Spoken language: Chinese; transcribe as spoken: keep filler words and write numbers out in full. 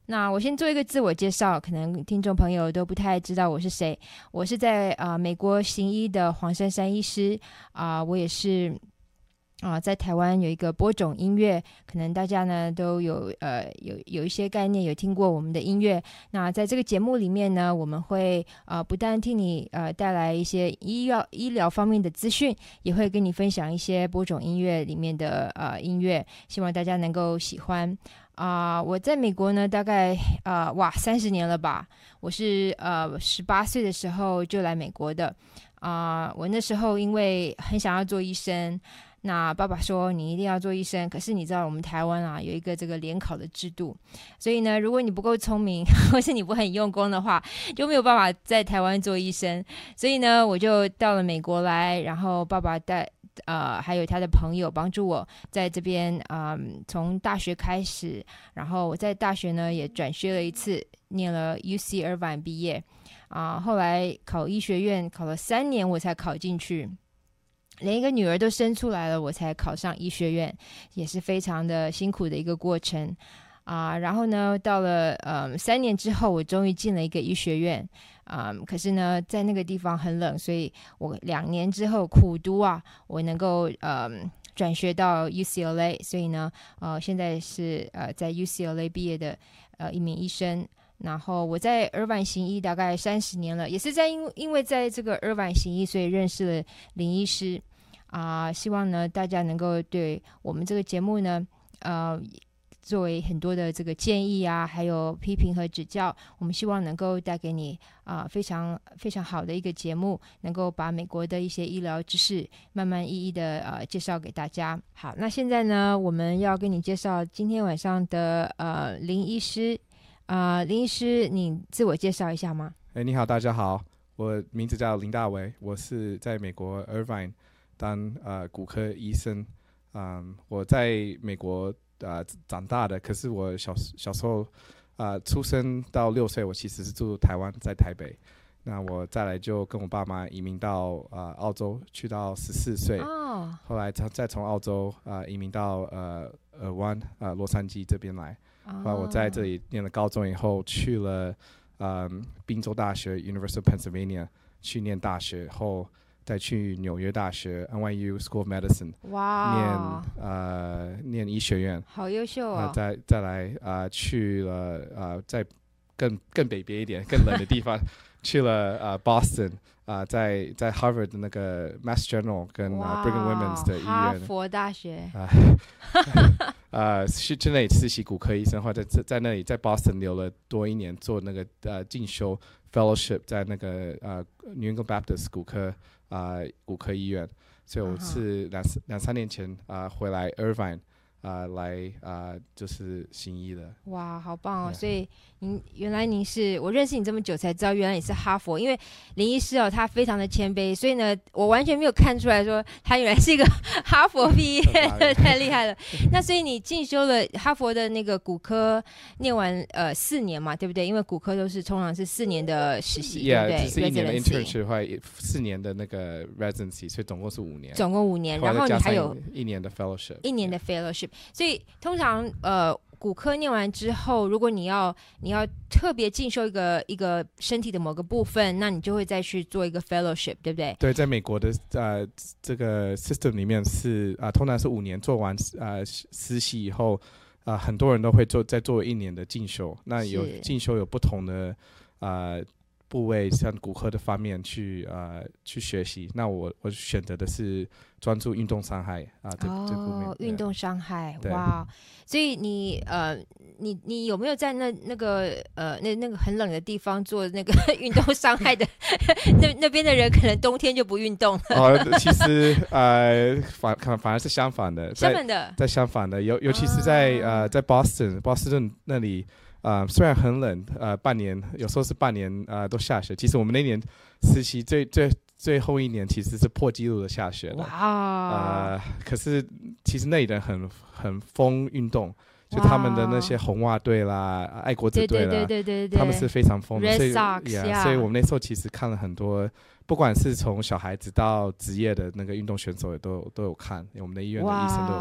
那我先做一个自我介绍，可能听众朋友都不太知道我是谁。我是在呃美国行医的黄珊珊医师啊、呃，我也是啊、呃，在台湾有一个播种音乐，可能大家呢都有呃有有一些概念，有听过我们的音乐。那在这个节目里面呢，我们会呃不但替你呃带来一些医药医疗方面的资讯，也会跟你分享一些播种音乐里面的呃音乐，希望大家能够喜欢。啊、呃，我在美国呢，大概呃哇三十年了吧。我是呃十八岁的时候就来美国的。啊、呃，我那时候因为很想要做医生，那爸爸说你一定要做医生。可是你知道我们台湾啊有一个这个联考的制度，所以呢，如果你不够聪明，或是你不很用功的话，就没有办法在台湾做医生。所以呢，我就到了美国来，然后爸爸带。呃，还有他的朋友帮助我在这边，嗯，从大学开始，然后我在大学呢也转学了一次，念了 U C Irvine 毕业，啊、呃，后来考医学院考了三年我才考进去，连一个女儿都生出来了，我才考上医学院，也是非常的辛苦的一个过程啊、呃。然后呢，到了嗯三年之后，我终于进了一个医学院。嗯，可是呢，在那个地方很冷，所以我两年之后苦读啊，我能够嗯转学到 U C L A， 所以呢，呃，现在是呃在 U C L A 毕业的呃一名医生。然后我在Irvine行医大概三十年了，也是在因因为在这个Irvine行医，所以认识了林医师啊、呃。希望呢大家能够对我们这个节目呢，呃。作为很多的这个建议啊，还有批评和指教，我们希望能够带给你啊、呃、非常非常好的一个节目，能够把美国的一些医疗知识慢慢一一的呃介绍给大家。好，那现在呢，我们要跟你介绍今天晚上的呃林医师啊、呃，林医师，你自我介绍一下吗？ 哎，你好，大家好，我名字叫林大为，我是在美国 Irvine 当呃骨科医生，嗯，我在美国。呃，长大的，可是我小小时候，呃，出生到六岁，我其实是住台湾，在台北。那我再来就跟我爸妈移民到呃澳洲，去到十四岁。 哦。 后来再从澳洲呃移民到呃尔湾呃洛杉矶这边来。后来我在这里念了高中以后，去了呃宾州大学 University of Pennsylvania 去念大学后。再去纽约大学 N Y U School of Medicine， 哇， 念呃念医学院， 好优秀啊、哦！ 呃、再再来呃去了呃在更更北边一点、更冷的地方，去了呃 Boston， 啊、呃、在在 Harvard 的那个 Mass General 跟、呃、Brigham Women's 的医院， 哈佛大学啊。呃，去去那里实习骨科医生，或者在在那里在 Boston 留了多一年，做那个呃进修 fellowship， 在那个呃 New England Baptist 骨科啊、呃、骨科医院，所以我是两两三年前啊、呃、回来 Irvine 啊、呃、来啊、呃、就是行医的。 哇，好棒哦！ Yeah. 所以您原来您是我认识你这么久才知道，原来你是哈佛。因为林医师哦，他非常的谦卑，所以呢，我完全没有看出来说他原来是一个哈佛毕业的，太厉害了。那所以你进修了哈佛的那个骨科，念完呃四年嘛，对不对？因为骨科都是通常是四年的实习， yeah, 对不对？ 只是一年的 internship 的话，四年的那个 residency， 所以总共是五年。 总共五年，然后你还有一年的 fellowship， 一年的 fellowship。所以通常呃。骨科念完之后，如果你要你要特别进修一个一个身体的某个部分，那你就会再去做一个 fellowship， 对不对？ 对，在美国的呃这个 system 里面是啊、呃，通常是五年做完呃实习以后，啊、呃，很多人都会做再做一年的进修。那有进修有不同的呃部位，像骨科的方面去呃去学习。那我我选择的是专注运动伤害啊、呃、这、 哦、 这部分。 运动伤害，哇！所以你呃，你你有没有在那那个呃那那个很冷的地方做那个运动伤害的？那那边的人可能冬天就不运动了。 哦，其实呃反反而是相反的， 相反的， 在相反的，尤尤其是在、啊、呃在 Boston， 波士顿那里。呃，虽然很冷，呃，半年有时候是半年，呃，都下雪。其实我们那年实习最最最后一年其实是破纪录的下雪的。 哇！ 呃，可是其实那里人很很疯运动，就他们的那些红袜队啦、爱国者队啦， 对对对对对， 他们是非常疯的。 Red Sox， 所以、yeah, 所以我们那时候其实看了很多，不管是从小孩子到职业的那个运动选手也都都有看，我们的医院的医生都有